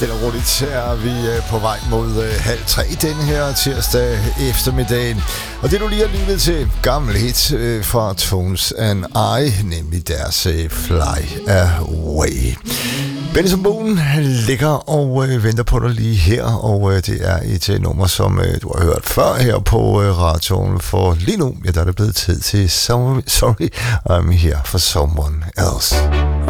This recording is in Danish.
Stille og roligt er vi på vej mod 2:30 den her tirsdag eftermiddagen. Og det du lige har lyttet til, gammel hit fra Tones and I, nemlig deres Fly Away. Benny Moon ligger og venter på dig lige her, og det er et nummer, som du har hørt før her på radioen. For lige nu, ja, der er det blevet tid til Sorry, I'm Here for Someone Else.